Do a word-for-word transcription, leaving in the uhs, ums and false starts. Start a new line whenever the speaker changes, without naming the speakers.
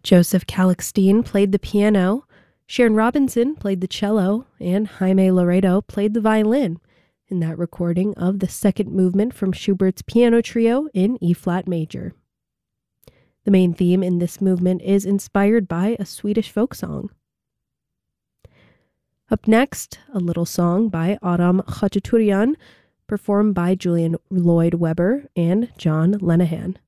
Joseph Calixtine played the piano, Sharon Robinson played the cello, and Jaime Laredo played the violin in that recording of the second movement from Schubert's Piano Trio in E-flat major. The main theme in this movement is inspired by a Swedish folk song. Up next, a little song by Aram Khachaturian, performed by Julian Lloyd Webber and John Lenihan.